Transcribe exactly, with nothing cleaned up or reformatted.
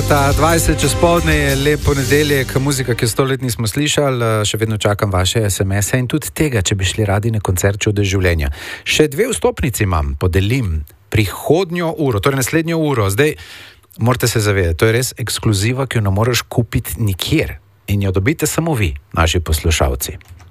deveta dvajset čez poldne je lep ponedeljek, muzika, ki jo sto let nismo slišali, še vedno čakam vaše es em es-e in tudi tega, če bi šli radi na koncert Čudež življenja. Še dve vstopnici imam, podelim prihodnjo uro, torej naslednjo uro. Zdaj, morate se zavedati, to je res ekskluziva, ki jo ne moreš kupiti nikjer in jo dobite samo vi, naši poslušalci.